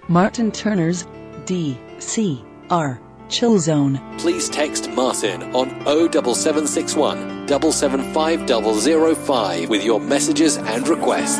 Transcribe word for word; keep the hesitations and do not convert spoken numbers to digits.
Martin Turner's D C R Chill Zone. Please text Martin on oh seven seven six one, seven seven five zero zero five with your messages and requests.